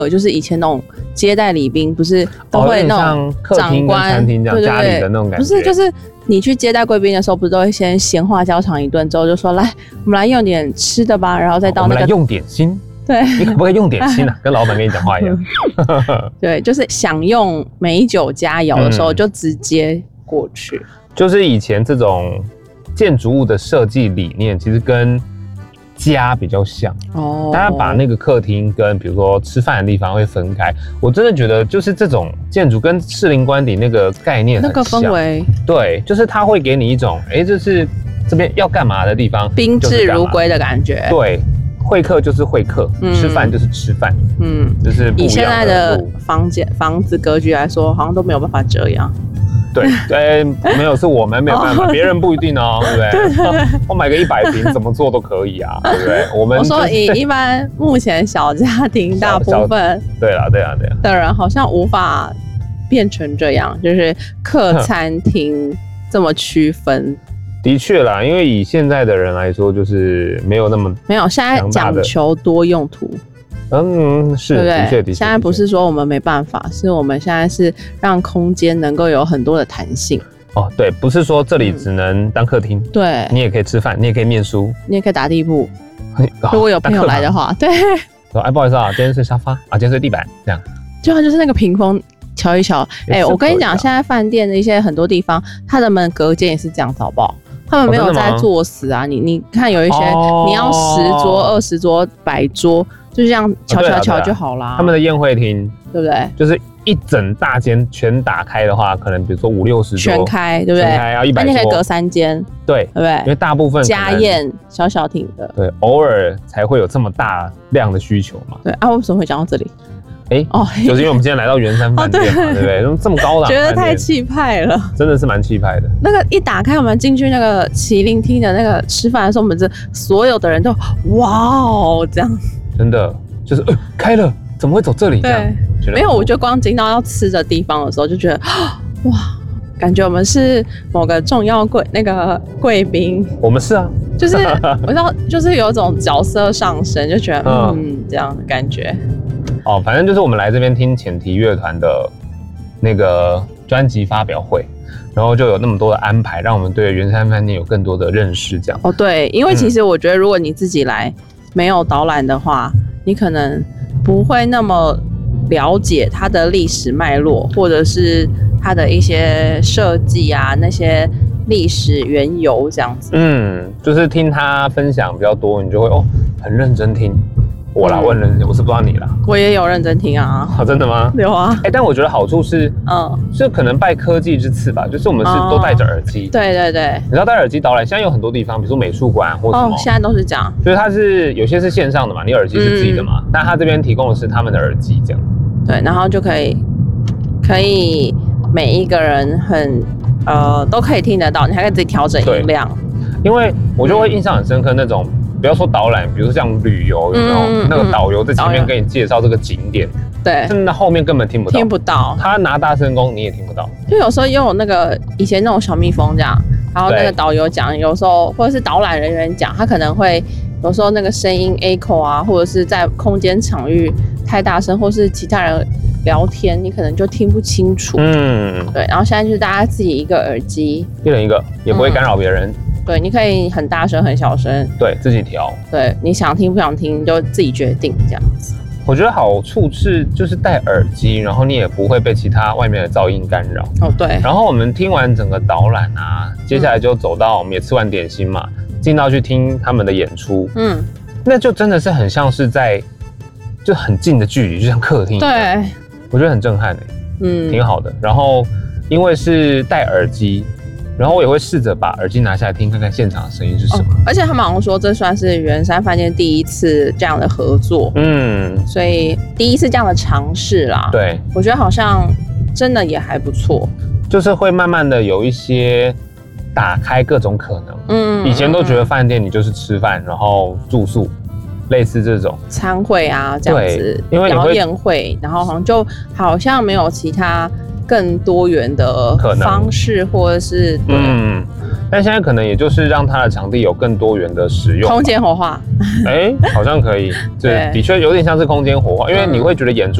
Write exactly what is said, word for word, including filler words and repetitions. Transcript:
就是以前那种接待礼宾，不是都会那种长官、 餐厅这样家里的那种感觉， 不是就是你去接待贵宾的时候，不是都会先闲话家常一顿之后，就说来我们来用点吃的吧，然后再到那个、 我们来用点心。 对， 你可不可以用点心啊？跟老板跟你讲话一样。 对，就是享用美酒佳肴的时候，就直接过去。嗯、 就是以前这种建筑物的设计理念，其实跟家比较像哦。大家把那个客厅跟比如说吃饭的地方会分开。我真的觉得，就是这种建筑跟士林官邸那个概念很像， 那个氛围， 对，就是它会给你一种，哎、欸，这是这边要干嘛的地方， 宾至如归的感觉。 对。会客就是会客，嗯、吃饭就是吃饭，嗯，就是不一样的路。以现在的房间房子格局来说，好像都没有办法这样。 对，对，没有，是我们没有办法，别人不一定哦，对不对？对对对，我买个一百平，怎么做都可以啊，对不对？我们、就是、 我说以一般目前小家庭大部分， 对啦，对啦，对啦的人好像无法变成这样，就是客餐厅这么区分。 的确啦，因为以现在的人来说，就是没有那么没有，现在讲求多用途。 嗯，是， 对不对？ 的确，的确。 现在不是说我们没办法，是我们现在是让空间能够有很多的弹性。 哦，对，不是说这里只能当客厅、嗯， 对， 你也可以吃饭，你也可以念书， 你也可以打地铺。哦、如果有朋友来的话，对。 说，哎，不好意思啊，今天是沙发啊，今天是地板，这样。 就它就是那个屏风。瞧一瞧，哎、欸，我跟你讲，现在饭店的一些很多地方，它的门隔间也是这样，好不好？他们没有在作死啊！哦、你你看有一些、哦、你要十桌、二十桌、百桌，就这样瞧瞧瞧就好啦、 哦。他们的宴会厅， 对不对？ 就是一整大间全打开的话，可能比如说五六十桌全开，对不对？ 全开要一百桌， 那你可以隔三间， 对， 对不对？ 因为大部分家宴小小挺的， 对，偶尔才会有这么大量的需求嘛。 对啊，为什么会讲到这里？ 哎、欸，哦，就是因为我们今天来到圆山饭店嘛，哦、对, 对不对？这么高档， 觉得太气派了， 真的是蛮气派的。 那个一打开，我们进去那个麒麟厅的那个吃饭的时候，我们这所有的人都哇哦这样， 真的就是呃开了，怎么会走这里？ 对，没有，我就光进到要吃的地方的时候，就觉得哇，感觉我们是某个重要贵那个贵宾， 我们是啊， 就是我知道，就是有一种角色上升，就觉得嗯, 嗯这样的感觉。 哦，反正就是我们来这边听浅提乐团的那个专辑发表会，然后就有那么多的安排，让我们对圆山饭店有更多的认识。这样哦，对，因为其实我觉得，如果你自己来没有导览的话，你可能不会那么了解它的历史脉络，或者是它的一些设计啊，那些历史缘由这样子。 嗯，就是听他分享比较多，你就会哦很认真听。我啦，我很认真，我是不知道你啦。 我也有认真听啊。 哦，真的吗？ 有啊。 哎、欸，但我觉得好处是，嗯，是可能拜科技之赐吧，就是我们是都戴着耳机、哦。对对对。你知道戴耳机导览，现在有很多地方，比如说美术馆或什么， 哦，现在都是这样。 就是它是有些是线上的嘛，你耳机是自己的嘛，但、嗯、它这边提供的是他们的耳机这样。 对，然后就可以可以每一个人很呃都可以听得到，你还可以自己调整音量。 因为我就会印象很深刻那种。嗯不要说导览，比如说像旅游，有没有、嗯、那个导游在前面跟你介绍这个景点， 对， 真的后面根本听不到， 听不到， 他拿大声公你也听不到。 就有时候用那个以前那种小蜜蜂这样，然后那个导游讲，有时候或者是导览人员讲，他可能会有时候那个声音 echo 啊，或者是在空间场域太大声，或是其他人聊天，你可能就听不清楚。嗯，对。然后现在就是大家自己一个耳机， 一人一个，也不会干扰别人。嗯对，你可以很大声、很小声， 对自己调。 对，你想听不想听就自己决定这样子。 我觉得好处是就是戴耳机，然后你也不会被其他外面的噪音干扰。 哦，对。 然后我们听完整个导览啊，接下来就走到、嗯、我们也吃完点心嘛，进到去听他们的演出。嗯，那就真的是很像是在就很近的距离，就像客厅一样。 对， 我觉得很震撼欸，嗯，挺好的。然后因为是戴耳机。然后我也会试着把耳机拿下来听，看看现场的声音是什么。哦、 而且他们好像说，这算是圆山饭店第一次这样的合作，嗯，所以第一次这样的尝试啦。 对， 我觉得好像真的也还不错。 就是会慢慢的有一些打开各种可能。嗯，以前都觉得饭店你就是吃饭，然后住宿，类似这种餐会啊这样子， 因为表演会，然后好像就好像没有其他。更多元的方式，或者是嗯， 但现在可能也就是让它的场地有更多元的使用， 空间活化。 哎、欸，好像可以，对，的确有点像是空间活化，因为你会觉得演出